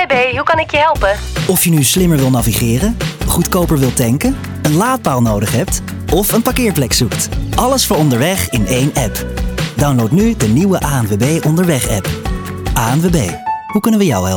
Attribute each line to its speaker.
Speaker 1: ANWB, hoe kan ik je helpen?
Speaker 2: Of je nu slimmer wil navigeren, goedkoper wil tanken, een laadpaal nodig hebt of een parkeerplek zoekt. Alles voor onderweg in één app. Download nu de nieuwe ANWB Onderweg app. ANWB, hoe kunnen we jou helpen?